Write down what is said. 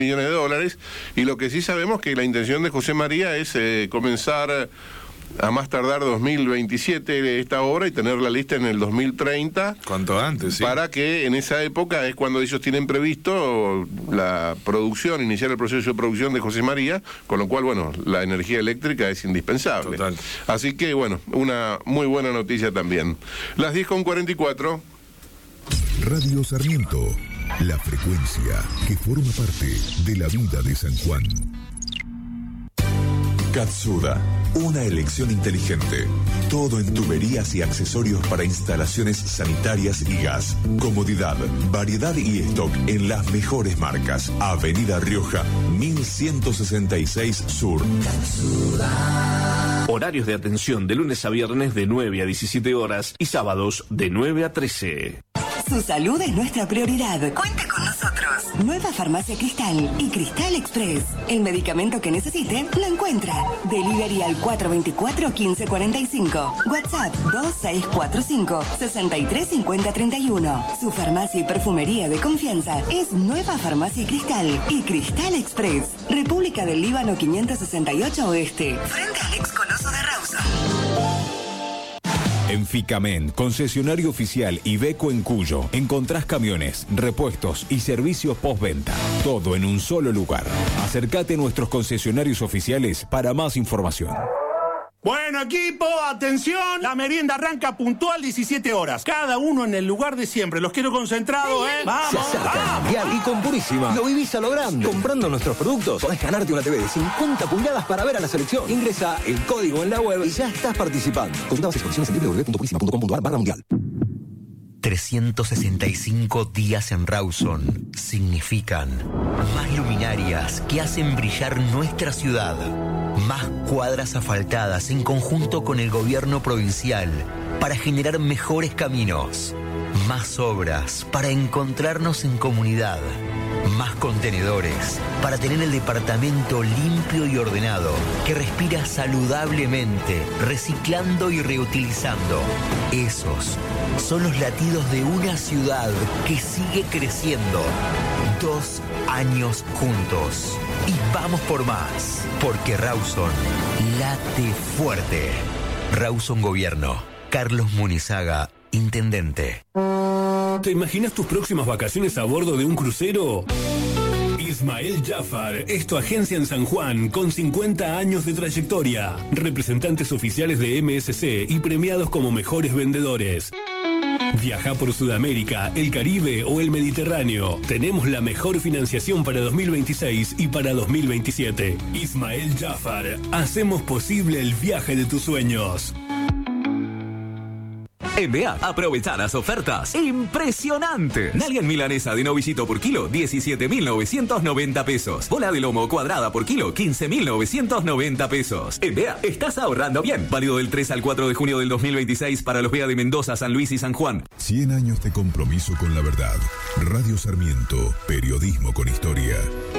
millones de dólares, y lo que sí sabemos que la intención de José María es comenzar a más tardar 2027 esta obra y tenerla lista en el 2030. Cuanto antes, sí. Para que en esa época es cuando ellos tienen previsto la producción, iniciar el proceso de producción de José María, con lo cual, bueno, la energía eléctrica es indispensable. Total. Así que, bueno, una muy buena noticia también. Las 10:44. Radio Sarmiento, la frecuencia que forma parte de la vida de San Juan. Katsuda, una elección inteligente. Todo en tuberías y accesorios para instalaciones sanitarias y gas. Comodidad, variedad y stock en las mejores marcas. Avenida Rioja, 1166 Sur. Katsuda. Horarios de atención de lunes a viernes de 9 a 17 horas y sábados de 9 a 13. Su salud es nuestra prioridad. Cuente con nosotros. Nueva Farmacia Cristal y Cristal Express. El medicamento que necesite lo encuentra. Delivery al 424-1545. WhatsApp 2645-635031. Su farmacia y perfumería de confianza es Nueva Farmacia Cristal y Cristal Express. República del Líbano 568 Oeste. Frente al ex Coloso de Rawson. En Ficamen, concesionario oficial Iveco en Cuyo, encontrás camiones, repuestos y servicios postventa. Todo en un solo lugar. Acércate a nuestros concesionarios oficiales para más información. Bueno, equipo, atención. La merienda arranca puntual 17 horas. Cada uno en el lugar de siempre. Los quiero concentrados, ¿eh? ¡Vamos! Se acerca el Mundial y con Purísima lo vivís a lo grande. Comprando nuestros productos podés ganarte una TV de 50 pulgadas para ver a la selección. Ingresa el código en la web y ya estás participando. Consulta bases y condiciones en www.purísima.com.ar/mundial. 365 días en Rawson significan más luminarias que hacen brillar nuestra ciudad, más cuadras asfaltadas en conjunto con el gobierno provincial para generar mejores caminos, más obras para encontrarnos en comunidad, más contenedores para tener el departamento limpio y ordenado, que respira saludablemente, reciclando y reutilizando. Esos son los latidos de una ciudad que sigue creciendo. 2 años juntos. Y vamos por más, porque Rawson late fuerte. Rawson Gobierno. Carlos Munizaga, Intendente. ¿Te imaginas tus próximas vacaciones a bordo de un crucero? Ismael Jafar es tu agencia en San Juan con 50 años de trayectoria. Representantes oficiales de MSC y premiados como mejores vendedores. Viaja por Sudamérica, el Caribe o el Mediterráneo. Tenemos la mejor financiación para 2026 y para 2027. Ismael Jafar, hacemos posible el viaje de tus sueños. En BEA, aprovechar las ofertas impresionantes. Nalga en milanesa de novillito por kilo, 17.990 pesos. Bola de lomo cuadrada por kilo, 15.990 pesos. En BEA, estás ahorrando bien. Válido del 3 al 4 de junio del 2026 para los BEA de Mendoza, San Luis y San Juan. 100 años de compromiso con la verdad. Radio Sarmiento, periodismo con historia.